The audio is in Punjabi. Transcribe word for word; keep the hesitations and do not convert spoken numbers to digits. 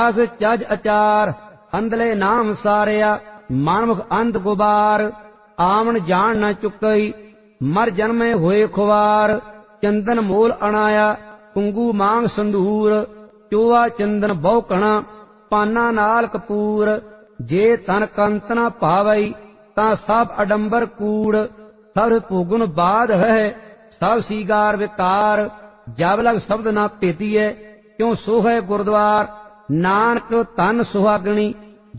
ਅਸ ਚਜ ਅਚਾਰ ਅੰਧਲੇ ਨਾਮ ਸਾਰਿਆ ਮਨਮੁਖ ਅੰਧ ਗੁਬਾਰ ਆਵਣ ਜਾਣ ਨਾ ਚੁੱਕਈ ਮਰ ਜਨਮੇ ਹੋਏ ਖੁਵਾਰ ਚੰਦਨ ਮੋਲ ਅਣਾਇਆ ਕੁੰਗੂ ਮਾਂਗ ਸੰਧੂਰ ਚੋਆ ਚੰਦਨ ਬਹੁ ਕਣਾ ਪਾਨਾ ਨਾਲ ਕਪੂਰ ਜੇ ਤਨ ਕੰਤ ਨਾ ਭਾਵਈ ਤਾਂ ਸਭ ਅਡੰਬਰ ਕੂੜ ਸਭ ਭੋਗੁਨ ਬਾਧ ਹੈ ਸਭ ਸੀਗਾਰ ਵਿਕਾਰ ਜਬ ਲਗ ਸ਼ਬਦ ਨਾ ਭੇਤੀਐ ਕਿਉ ਸੋਹੈ ਗੁਰਦੁਆਰ ਨਾਨਕ ਤਨ ਸੁਹਾਗਣੀ